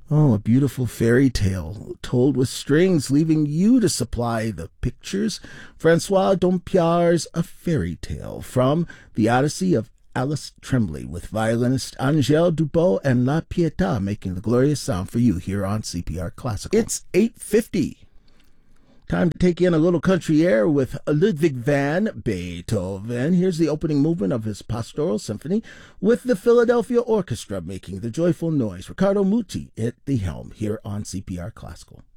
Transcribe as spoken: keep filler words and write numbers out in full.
Oh, a beautiful fairy tale told with strings, leaving you to supply the pictures. Francois Dompierre's A Fairy Tale from The Odyssey of Alice Tremblay, with violinist Angèle Dubot and La Pietà making the glorious sound for you here on C P R Classical. It's eight fifty. Time to take in a little country air with Ludwig van Beethoven. Here's the opening movement of his Pastoral Symphony with the Philadelphia Orchestra making the joyful noise. Riccardo Muti at the helm here on C P R Classical.